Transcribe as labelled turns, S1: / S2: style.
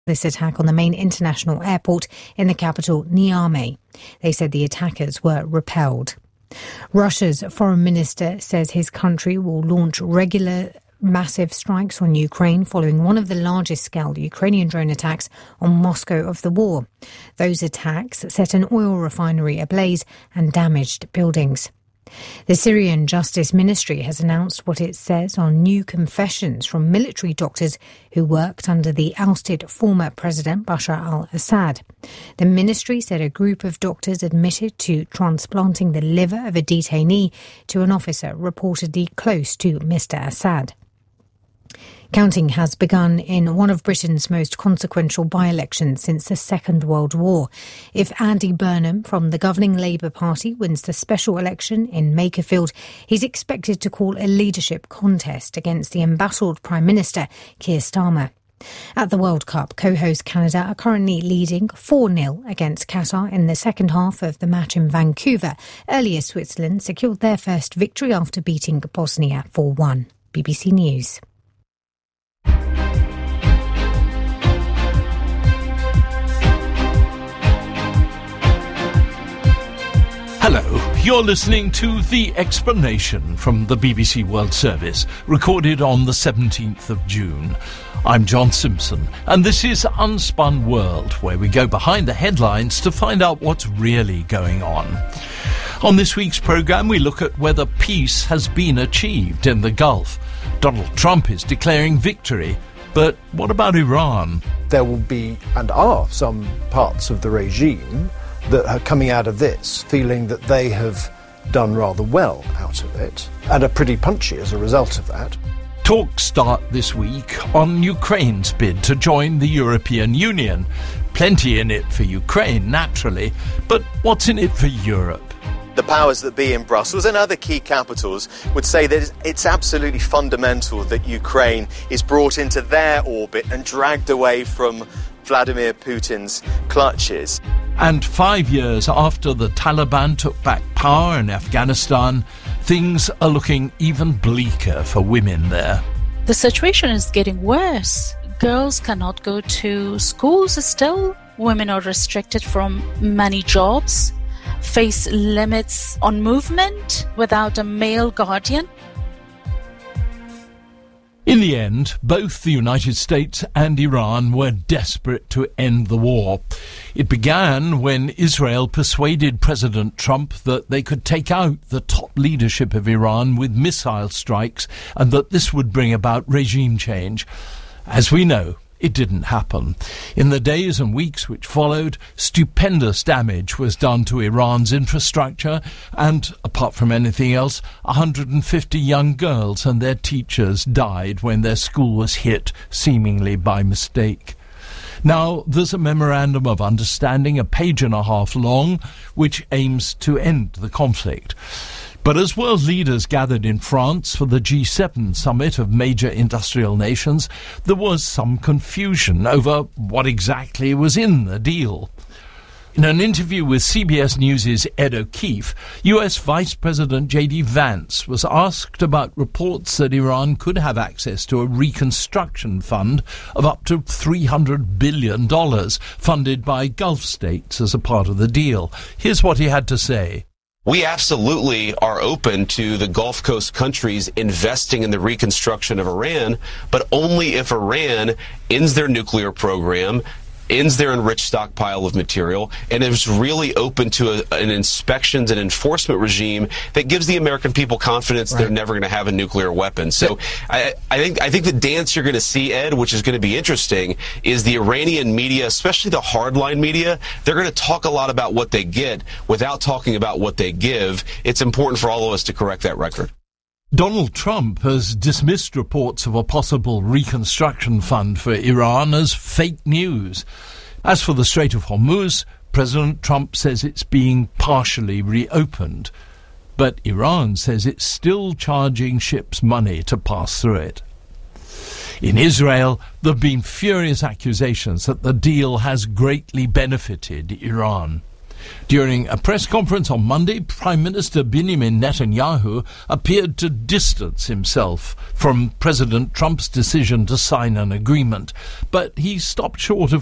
S1: this attack on the main international airport in the capital, Niamey. They said the attackers were repelled. Russia's foreign minister says his country will launch regular massive strikes on Ukraine following one of the largest-scale Ukrainian drone attacks on Moscow of the war. Those attacks set an oil refinery ablaze and damaged buildings. The Syrian Justice Ministry has announced what it says on new confessions from military doctors who worked under the ousted former President Bashar al-Assad. The ministry said a group of doctors admitted to transplanting the liver of a detainee to an officer reportedly close to Mr. Assad. Counting has begun in one of Britain's most consequential by-elections since the Second World War. If Andy Burnham from the governing Labour Party wins the special election in Makerfield, he's expected to call a leadership contest against the embattled Prime Minister Keir Starmer. At the World Cup, co-host Canada are currently leading 4-0 against Qatar in the second half of the match in Vancouver. Earlier, Switzerland secured their first victory after beating Bosnia 4-1. BBC News.
S2: Hello, you're listening to The Explanation from the BBC World Service, recorded on the 17th of June. I'm John Simpson, and this is Unspun World, where we go behind the headlines to find out what's really going on. On this week's programme, we look at whether peace has been achieved in the Gulf. Donald Trump is declaring victory, but what about Iran?
S3: There will be, and are, some parts of the regime that are coming out of this feeling that they have done rather well out of it and are pretty punchy as a result of that.
S2: Talks start this week on Ukraine's bid to join the European Union. Plenty in it for Ukraine, naturally, but what's in it for Europe?
S4: The powers that be in Brussels and other key capitals would say that it's absolutely fundamental that Ukraine is brought into their orbit and dragged away from Vladimir Putin's clutches.
S2: And 5 years after the Taliban took back power in Afghanistan, things are looking even bleaker for women there.
S5: The situation is getting worse. Girls cannot go to schools still. Women are restricted from many jobs, face limits on movement without a male guardian.
S2: In the end, both the United States and Iran were desperate to end the war. It began when Israel persuaded President Trump that they could take out the top leadership of Iran with missile strikes and that this would bring about regime change. As we know, it didn't happen. In the days and weeks which followed, stupendous damage was done to Iran's infrastructure and, apart from anything else, 150 young girls and their teachers died when their school was hit, seemingly by mistake. Now, there's a memorandum of understanding, a page and a half long, which aims to end the conflict. But as world leaders gathered in France for the G7 summit of major industrial nations, there was some confusion over what exactly was in the deal. In an interview with CBS News' Ed O'Keefe, US Vice President J.D. Vance was asked about reports that Iran could have access to a reconstruction fund of up to $300 billion funded by Gulf states as a part of the deal. Here's what he had to say.
S6: We absolutely are open to the Gulf Coast countries investing in the reconstruction of Iran, but only if Iran ends their nuclear program, ends their enriched stockpile of material, and is really open to an inspections and enforcement regime that gives the American people confidence they're never going to have a nuclear weapon. So I think the dance you're going to see, Ed, which is going to be interesting, is the Iranian media, especially the hardline media, they're going to talk a lot about what they get without talking about what they give. It's important for all of us to correct that record.
S2: Donald Trump has dismissed reports of a possible reconstruction fund for Iran as fake news. As for the Strait of Hormuz, President Trump says it's being partially reopened. But Iran says it's still charging ships money to pass through it. In Israel, there have been furious accusations that the deal has greatly benefited Iran. During a press conference on Monday, Prime Minister Benjamin Netanyahu appeared to distance himself from President Trump's decision to sign an agreement, but he stopped short of